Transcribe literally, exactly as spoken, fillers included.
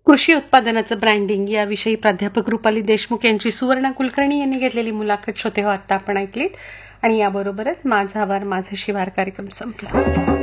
कृषी उत्पादनाचं ब्रँडिंग याविषयी प्राध्यापक रुपाली देशमुख यांची सुवर्ण कुलकर्णी यांनी घेतलेली मुलाखत श्रोते हो आता आपण ऐकलीत आणि याबरोबरच माझा वार माझा शिवार कार्यक्रम संपला.